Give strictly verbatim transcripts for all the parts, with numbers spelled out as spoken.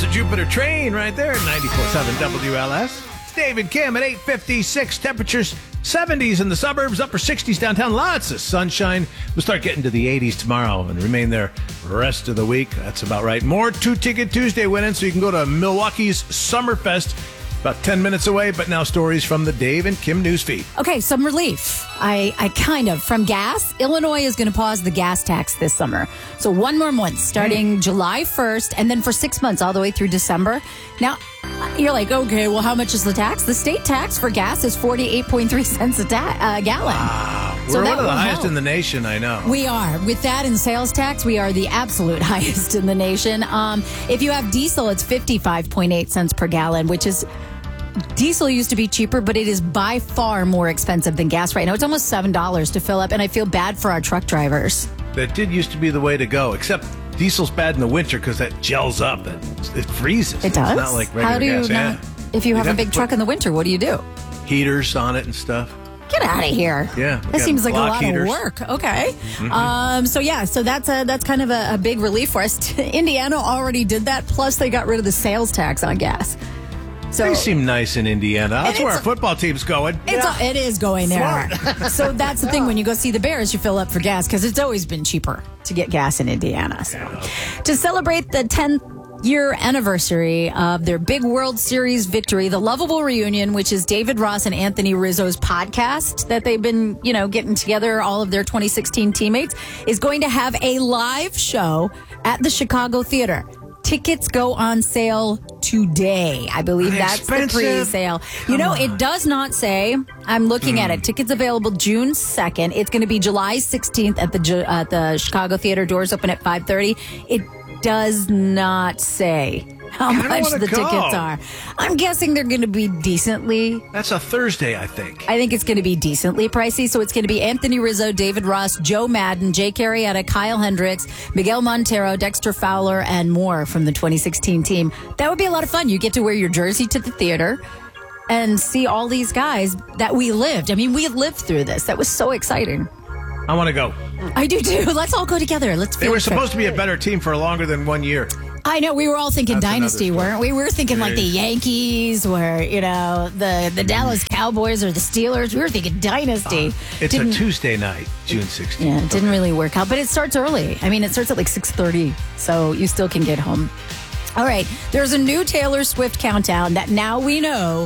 There's the Jupiter train right there, ninety-four point seven W L S. It's Dave and Kim at eight fifty-six. Temperatures seventies in the suburbs, upper sixties downtown. Lots of sunshine. We'll start getting to the eighties tomorrow and remain there the rest of the week. That's about right. More Two-Ticket Tuesday winning, so you can go to Milwaukee's Summerfest. About ten minutes away, but now stories from the Dave and Kim newsfeed. Okay, some relief. I, I kind of, from gas, Illinois is going to pause the gas tax this summer. So one more month, starting mm. July first, and then for six months all the way through December. Now, you're like, okay, well, how much is the tax? The state tax for gas is forty-eight point three cents a ta- uh, gallon. Wow. So We're one of the help. highest in the nation, I know. We are. With that and sales tax, we are the absolute highest in the nation. Um, if you have diesel, it's fifty-five point eight cents per gallon, which is... Diesel used to be cheaper, but it is by far more expensive than gas right now. It's almost seven dollars to fill up, and I feel bad for our truck drivers. That did used to be the way to go, except diesel's bad in the winter because that gels up and it freezes. It does? It's not like regular How do you gas. not, Yeah. if you have, have a big to truck put in the winter, what do you do? Heaters on it and stuff. Get out of here. Yeah. we That got seems like a block lot heaters. of work. Okay. Mm-hmm. Um, so, yeah, so that's a, that's kind of a, a big relief for us. Indiana already did that, plus they got rid of the sales tax on gas. So They seem nice in Indiana. That's And where our it's- football team's going. It's a, it is going there. So that's the thing. When you go see the Bears, you fill up for gas because it's always been cheaper to get gas in Indiana. So to celebrate the tenth year anniversary of their big World Series victory, the Lovable Reunion, which is David Ross and Anthony Rizzo's podcast that they've been, you know, getting together, all of their twenty sixteen teammates, is going to have a live show at the Chicago Theater. Tickets go on sale today. I believe that's Expensive. the pre-sale. You know, it does not say. I'm looking at it. Tickets available June second. It's going to be July sixteenth at the Ju- uh, the Chicago Theater. Doors open at five thirty. It does not say how I don't much wanna the go. tickets are. I'm guessing they're going to be decently. That's a Thursday, I think. I think it's going to be decently pricey. So it's going to be Anthony Rizzo, David Ross, Joe Madden, Jay Arrieta, Kyle Hendricks, Miguel Montero, Dexter Fowler, and more from the twenty sixteen team. That would be a lot of fun. You get to wear your jersey to the theater and see all these guys that we lived. I mean, we lived through this. That was so exciting. I want to go. I do too. Let's all go together. Let's. They field were trip. supposed to be a better team for longer than one year. I know. We were all thinking That's dynasty, another story. weren't we? We were thinking like the Jeez. Yankees, or you know, the the Dallas Cowboys or the Steelers. We were thinking dynasty. It's Didn't- a Tuesday night, June sixteenth. Yeah, it didn't really work out, but it starts early. I mean, it starts at like six thirty, so you still can get home. All right, there's a new Taylor Swift countdown that now we know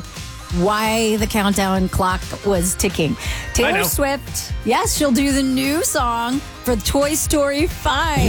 why the countdown clock was ticking. I Taylor know. Swift, yes, she'll do the new song for Toy Story five.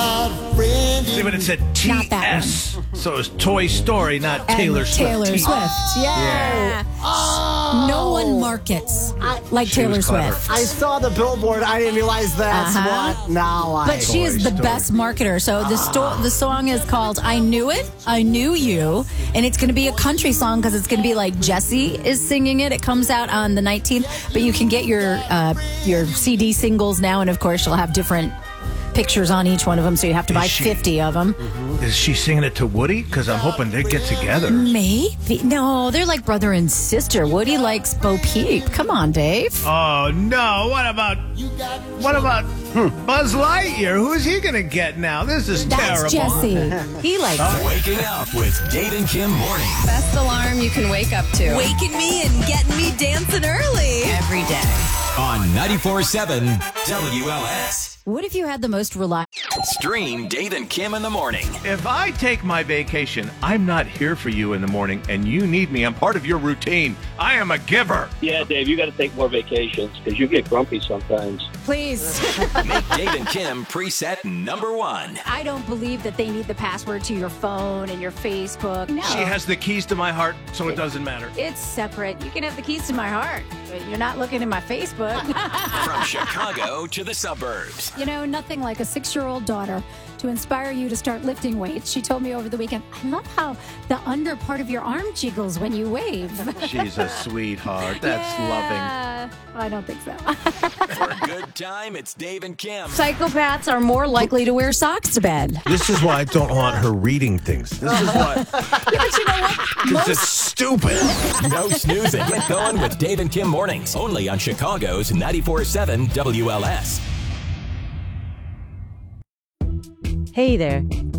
See, but it said T Not that S, so it's Toy Story, not And Taylor Swift. Taylor T- Swift, yeah. Oh. No one markets like She Taylor was clever. Swift. I saw the billboard. I didn't realize that's Uh-huh. what. Now I. But she is Toy the Story. best marketer. So the sto- the song is called "I Knew It, I Knew You," and it's going to be a country song because it's going to be like Jessie is singing it. It comes out on the nineteenth, but you can get your uh, your C D singles now, and of course you'll have different pictures on each one of them, so you have to Is buy she- fifty of them. Is she singing it to Woody? Because I'm hoping they get together. Maybe no, they're like brother and sister. Woody likes Bo Peep. Come on, Dave. Oh no! What about what about Buzz Lightyear? Who is he going to get now? This is That's terrible. Jesse. He likes it. Waking up with Dave and Kim morning. Best alarm you can wake up to. Waking me and getting me dancing early. Every day. On ninety-four point seven W L S. What if you had the most reliable? Stream Dave and Kim in the morning. If I take my vacation, I'm not here for you in the morning, and you need me. I'm part of your routine. I am a giver. Yeah, Dave, you got to take more vacations because you get grumpy sometimes. Please. Make Dave and Kim preset number one. I don't believe that they need the password to your phone and your Facebook. No. She has the keys to my heart, so it doesn't matter. It's separate. You can have the keys to my heart, but you're not looking at my Facebook. From Chicago to the suburbs. You know, nothing like a six-year-old daughter to inspire you to start lifting weights. She told me over the weekend, I love how the under part of your arm jiggles when you wave. She's a sweetheart. That's loving. yeah. I don't think so. For a good time, it's Dave and Kim. Psychopaths are more likely to wear socks to bed. This is why I don't want her reading things. This is why. But you know what? Because it's stupid. No snoozing. Get going with Dave and Kim mornings. Only on Chicago's ninety-four point seven W L S. Hey there.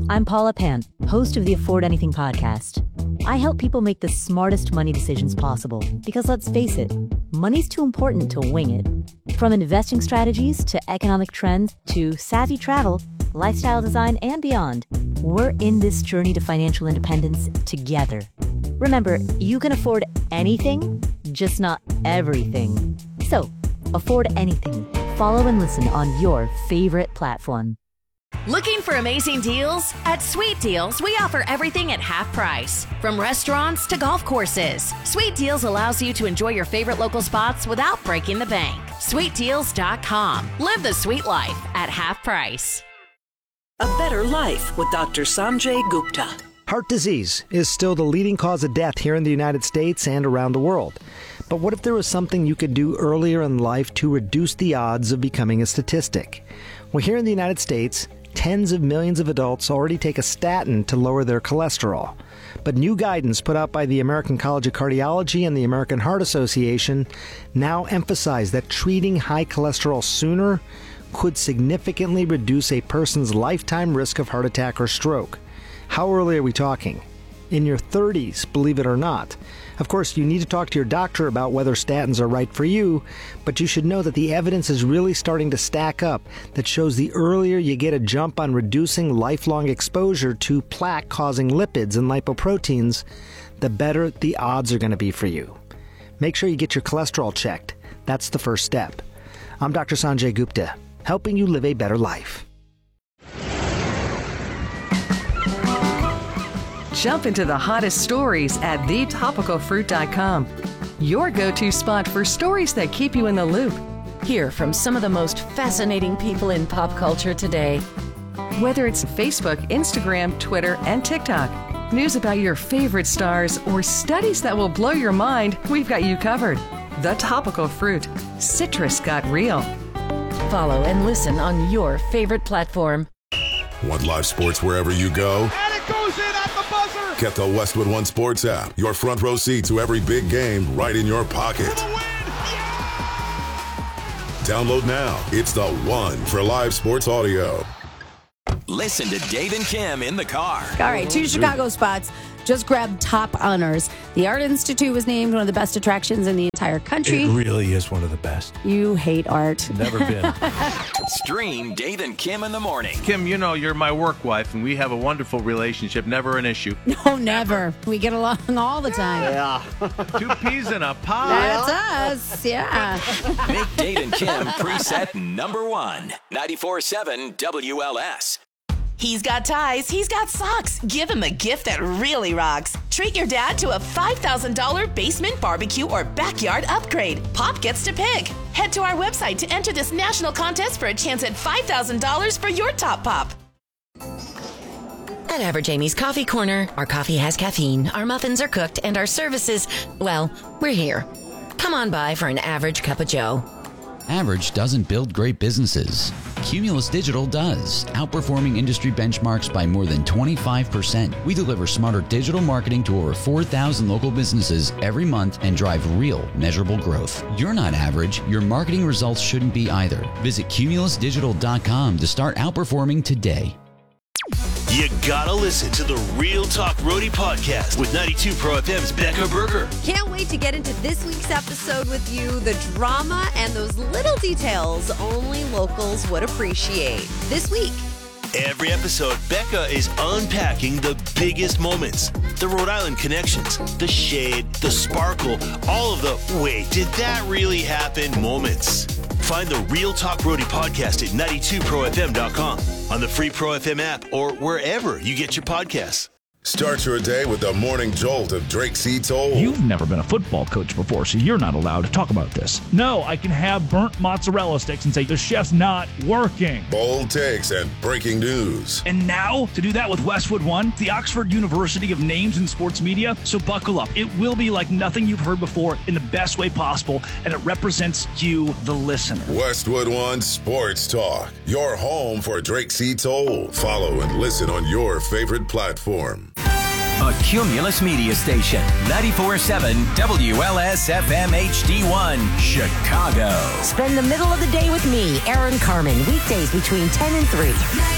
I'm Paula Pan, host of the Afford Anything podcast. I help people make the smartest money decisions possible because, let's face it, money's too important to wing it. From investing strategies to economic trends to savvy travel, lifestyle design, and beyond, we're in this journey to financial independence together. Remember, you can afford anything, just not everything. So, afford anything. Follow and listen on your favorite platform. Looking for amazing deals? At Sweet Deals, we offer everything at half price. From restaurants to golf courses, Sweet Deals allows you to enjoy your favorite local spots without breaking the bank. sweet deals dot com. Live the sweet life at half price. A better life with Doctor Sanjay Gupta. Heart disease is still the leading cause of death here in the United States and around the world. But what if there was something you could do earlier in life to reduce the odds of becoming a statistic? Well, here in the United States, tens of millions of adults already take a statin to lower their cholesterol. But new guidance put out by the American College of Cardiology and the American Heart Association now emphasize that treating high cholesterol sooner could significantly reduce a person's lifetime risk of heart attack or stroke. How early are we talking? In your thirties, believe it or not. Of course, you need to talk to your doctor about whether statins are right for you, but you should know that the evidence is really starting to stack up that shows the earlier you get a jump on reducing lifelong exposure to plaque-causing lipids and lipoproteins, the better the odds are going to be for you. Make sure you get your cholesterol checked. That's the first step. I'm Doctor Sanjay Gupta, helping you live a better life. Jump into the hottest stories at the topical fruit dot com. Your go-to spot for stories that keep you in the loop. Hear from some of the most fascinating people in pop culture today. Whether it's Facebook, Instagram, Twitter, and TikTok, news about your favorite stars, or studies that will blow your mind, we've got you covered. The Topical Fruit. Citrus got real. Follow and listen on your favorite platform. Want live sports wherever you go? And it goes in at the buzzer! Get the Westwood One Sports app. Your front row seat to every big game right in your pocket. For the win! Yeah! Download now. It's the one for live sports audio. Listen to Dave and Kim in the car. All right, two Chicago spots just grabbed top honors. The Art Institute was named one of the best attractions in the entire country. It really is one of the best. You hate art. Never been. Stream Dave and Kim in the morning. Kim, you know you're my work wife, and we have a wonderful relationship. Never an issue. No, never. We get along all the time. Yeah. Two peas in a pod. That's us. Yeah. Make Dave and Kim preset number one. ninety-four point seven W L S. He's got ties, he's got socks. Give him a gift that really rocks. Treat your dad to a five thousand dollars basement barbecue or backyard upgrade. Pop gets to pick. Head to our website to enter this national contest for a chance at five thousand dollars for your top pop. At Average Amy's Coffee Corner, our coffee has caffeine, our muffins are cooked, and our services, well, we're here. Come on by for an average cup of joe. Average doesn't build great businesses. Cumulus Digital does, outperforming industry benchmarks by more than twenty-five percent. We deliver smarter digital marketing to over four thousand local businesses every month and drive real, measurable growth. You're not average. Your marketing results shouldn't be either. Visit cumulus digital dot com to start outperforming today. You gotta listen to the Real Talk Roadie podcast with ninety-two Pro F M's Becca Berger. Can't wait to get into this week's episode with you. The drama and those little details only locals would appreciate. This week. Every episode, Becca is unpacking the biggest moments, the Rhode Island connections, the shade, the sparkle, all of the wait, did that really happen moments. Find the Real Talk Roadie podcast at ninety-two pro f m dot com, on the free Pro F M app, or wherever you get your podcasts. Start your day with the morning jolt of Drake C. Toll. You've never been a football coach before, so you're not allowed to talk about this. No, I can have burnt mozzarella sticks and say the chef's not working. Bold takes and breaking news. And now, to do that with Westwood One, the Oxford University of Names in Sports Media. So buckle up. It will be like nothing you've heard before in the best way possible, and it represents you, the listener. Westwood One Sports Talk, your home for Drake C. Toll. Follow and listen on your favorite platform. A Cumulus Media Station, ninety-four point seven W L S F M H D one, Chicago. Spend the middle of the day with me, Aaron Carmen, weekdays between ten and three.